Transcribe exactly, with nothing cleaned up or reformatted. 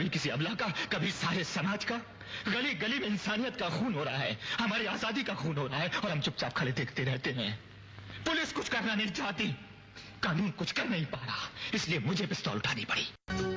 किसी अबला का, कभी सारे समाज का। गली गली में इंसानियत का खून हो रहा है, हमारी आजादी का खून हो रहा है, और हम चुपचाप खड़े देखते रहते हैं। पुलिस कुछ करना नहीं चाहती, कानून कुछ कर नहीं पा रहा, इसलिए मुझे पिस्तौल उठानी पड़ी।